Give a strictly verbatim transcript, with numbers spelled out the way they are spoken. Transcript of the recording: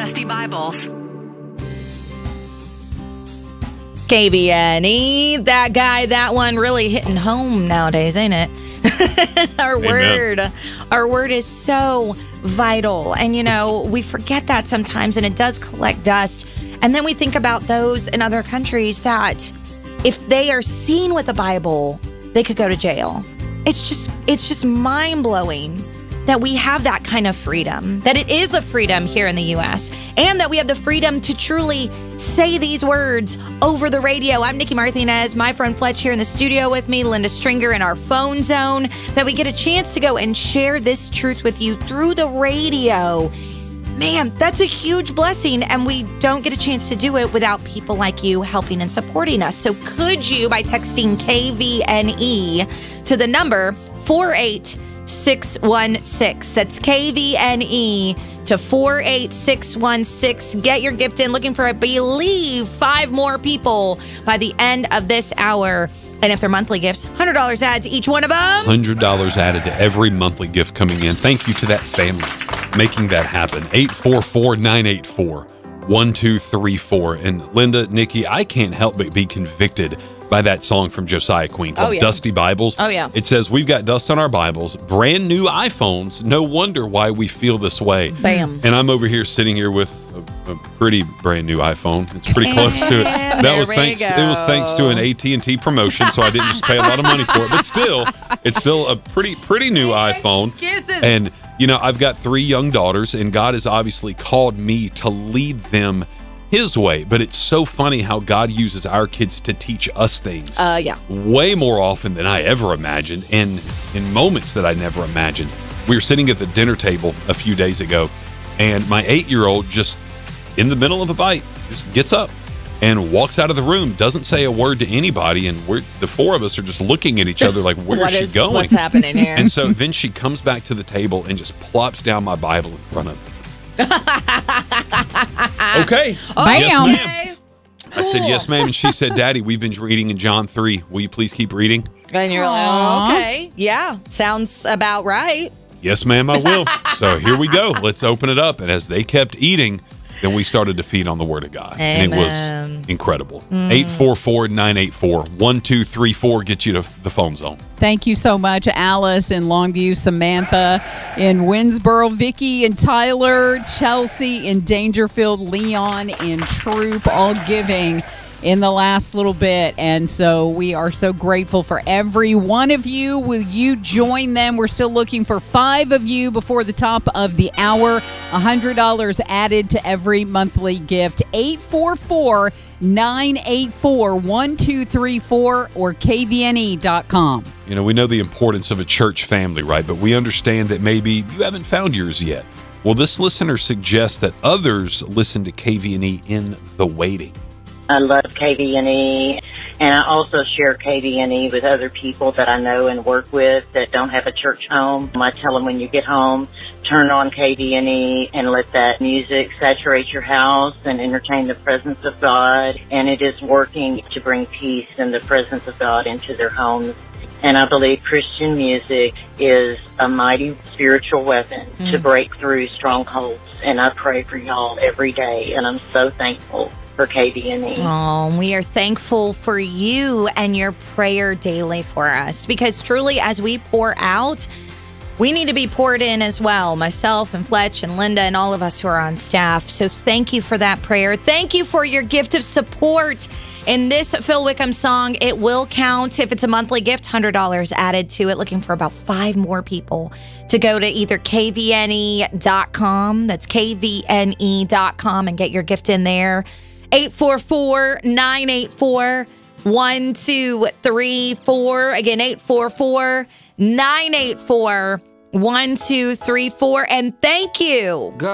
Dusty Bibles. K V N E, that guy, that one really hitting home nowadays, ain't it? Our Amen. word, our word is so vital. And, you know, we forget that sometimes, and it does collect dust. And then we think about those in other countries that if they are seen with the Bible, they could go to jail. It's just, it's just mind-blowing that we have that kind of freedom, that it is a freedom here in the U S, and that we have the freedom to truly say these words over the radio. I'm Nikki Martinez, my friend Fletch here in the studio with me, Linda Stringer in our phone zone, that we get a chance to go and share this truth with you through the radio. Man, that's a huge blessing, and we don't get a chance to do it without people like you helping and supporting us. So could you, by texting K V N E to the number four eight six one six. That's K V N E to four eight six one six. Get your gift in. Looking for, I believe, five more people by the end of this hour. And if they're monthly gifts, one hundred dollars added to each one of them. one hundred dollars added to every monthly gift coming in. Thank you to that family making that happen. eight four four, nine eight four, one two three four. And Linda, Nikki, I can't help but be convicted by that song from Josiah Queen called Oh, yeah. Dusty Bibles. Oh, yeah. It says, we've got dust on our Bibles, brand new iPhones. No wonder why we feel this way. Bam. And I'm over here sitting here with a, a pretty brand new iPhone. It's pretty close to it. That There was we thanks. go. It was thanks to an A T and T promotion, so I didn't just pay a lot of money for it. But still, it's still a pretty pretty new iPhone. Excuses. And you know, I've got three young daughters, and God has obviously called me to lead them His way. But it's so funny how God uses our kids to teach us things. Uh, yeah. Way more often than I ever imagined, and in moments that I never imagined. We were sitting at the dinner table a few days ago, and my eight-year-old just, in the middle of a bite, just gets up and walks out of the room, doesn't say a word to anybody, and we're the four of us are just looking at each other like, where What is she is- going? What's happening here? And so then she comes back to the table and just plops down my Bible in front of me. Okay. Yes, Bam. ma'am. I said, yes, ma'am. And she said, Daddy, we've been reading in John three. Will you please keep reading? And you're Aw. like, okay, yeah, sounds about right. Yes, ma'am, I will. So here we go. Let's open it up. And as they kept eating, then we started to feed on the Word of God. And it Amen. was incredible. eight four four, nine eight four, one two three four. Get you to the phone zone. Thank you so much, Alice in Longview, Samantha in Winsboro, Vicky and Tyler, Chelsea in Dangerfield, Leon in Troop, all giving in the last little bit. And so we are so grateful for every one of you. Will you join them? We're still looking for five of you before the top of the hour. one hundred dollars added to every monthly gift. eight four four, nine eight four, one two three four or K V N E dot com. You know, we know the importance of a church family, right? But we understand that maybe you haven't found yours yet. Well, this listener suggests that others listen to K V N E in the waiting. I love K V N E, and I also share K V N E with other people that I know and work with that don't have a church home. I tell them when you get home, turn on K V N E and let that music saturate your house and entertain the presence of God. And it is working to bring peace and the presence of God into their homes. And I believe Christian music is a mighty spiritual weapon mm. to break through strongholds. And I pray for y'all every day, and I'm so thankful for K V N E. Oh, we are thankful for you and your prayer daily for us, because truly, as we pour out, we need to be poured in as well. Myself and Fletch and Linda and all of us who are on staff. So thank you for that prayer. Thank you for your gift of support in this Phil Wickham song. It will count. If it's a monthly gift, one hundred dollars added to it. Looking for about five more people to go to either K V N E dot com. That's K V N E dot com and get your gift in there. eight four four, nine eight four, one two three four. Again, eight four four, nine eight four, one two three four. And thank you